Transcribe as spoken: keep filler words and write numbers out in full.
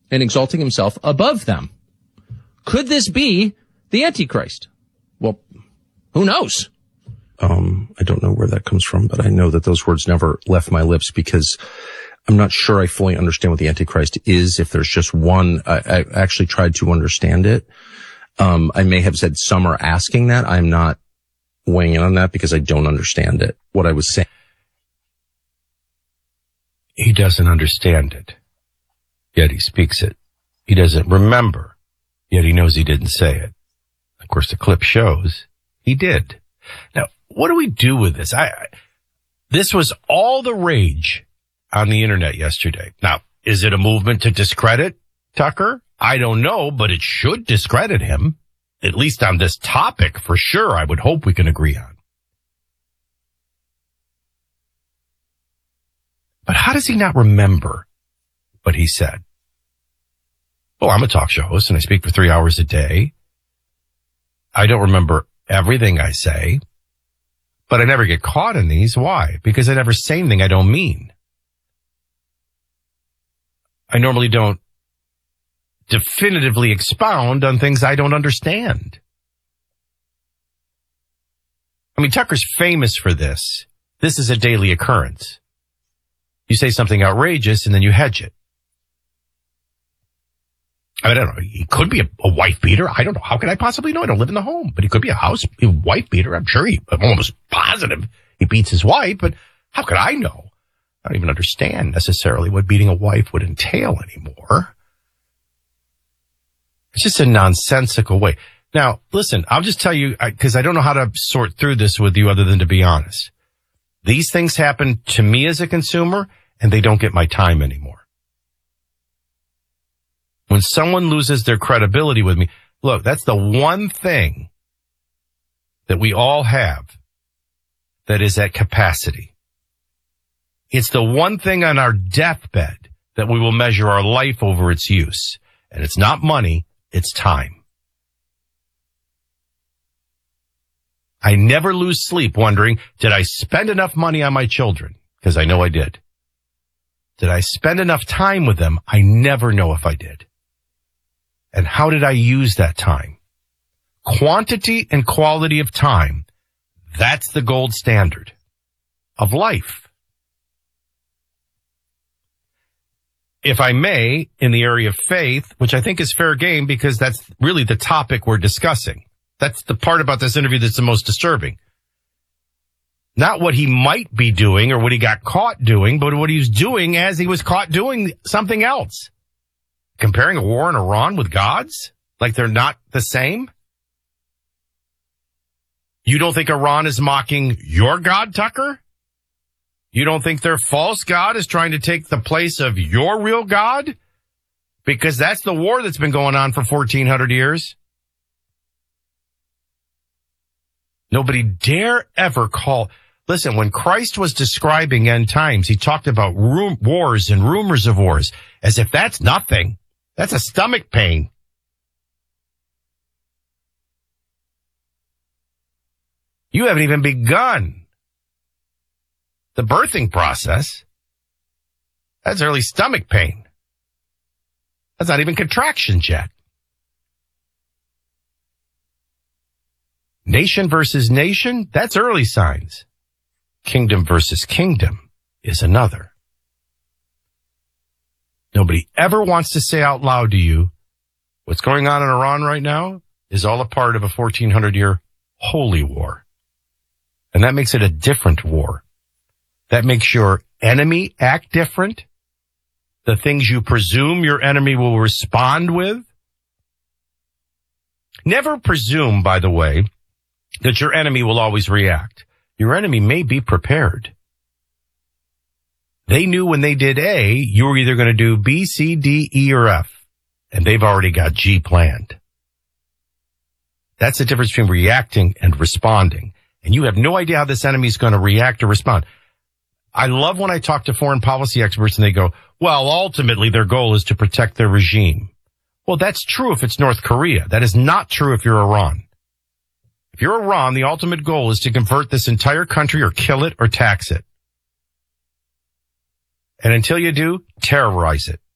and exalting himself above them. Could this be the Antichrist? Well, who knows? Um, I don't know where that comes from, but I know that those words never left my lips because I'm not sure I fully understand what the Antichrist is. If there's just one, I, I actually tried to understand it. Um, I may have said some are asking that. I'm not weighing in on that because I don't understand it. What I was saying. He doesn't understand it, yet he speaks it. He doesn't remember, yet he knows he didn't say it. Of course, the clip shows he did. Now, what do we do with this? I, I this was all the rage on the internet yesterday. Now, is it a movement to discredit Tucker? I don't know, but it should discredit him, at least on this topic for sure. I would hope we can agree on. But how does he not remember what he said? Well, I'm a talk show host and I speak for three hours a day. I don't remember everything I say, but I never get caught in these. Why? Because I never say anything I don't mean. I normally don't definitively expound on things I don't understand. I mean, Tucker's famous for this. This is a daily occurrence. You say something outrageous and then you hedge it. I, mean, I don't know. He could be a, a wife beater. I don't know. How could I possibly know? I don't live in the home, but he could be a house a wife beater. I'm sure he, I'm almost positive he beats his wife, but how could I know? I don't even understand necessarily what beating a wife would entail anymore. It's just a nonsensical way. Now, listen, I'll just tell you, because I, I don't know how to sort through this with you other than to be honest. These things happen to me as a consumer, and they don't get my time anymore. When someone loses their credibility with me, look, that's the one thing that we all have that is at capacity. It's the one thing on our deathbed that we will measure our life over its use. And it's not money, it's time. I never lose sleep wondering, did I spend enough money on my children? Because I know I did. Did I spend enough time with them? I never know if I did. And how did I use that time? Quantity and quality of time, that's the gold standard of life. If I may, in the area of faith, which I think is fair game because that's really the topic we're discussing. That's the part about this interview that's the most disturbing. Not what he might be doing or what he got caught doing, but what he was doing as he was caught doing something else. Comparing a war in Iran with God's? Like they're not the same? You don't think Iran is mocking your God, Tucker? You don't think their false God is trying to take the place of your real God? Because that's the war that's been going on for fourteen hundred years. Nobody dare ever call. Listen, when Christ was describing end times, he talked about rum- wars and rumors of wars as if that's nothing. That's a stomach pain. You haven't even begun the birthing process. That's early stomach pain. That's not even contractions yet. Nation versus nation, that's early signs. Kingdom versus kingdom is another. Nobody ever wants to say out loud to you, what's going on in Iran right now is all a part of a fourteen hundred year holy war. And that makes it a different war. That makes your enemy act different. The things you presume your enemy will respond with. Never presume, by the way, that your enemy will always react. Your enemy may be prepared. They knew when they did A, you were either going to do B, C, D, E, or F. And they've already got G planned. That's the difference between reacting and responding. And you have no idea how this enemy is going to react or respond. I love when I talk to foreign policy experts and they go, well, ultimately their goal is to protect their regime. Well, that's true if it's North Korea. That is not true if you're Iran. If you're Iran, the ultimate goal is to convert this entire country or kill it or tax it. And until you do, terrorize it.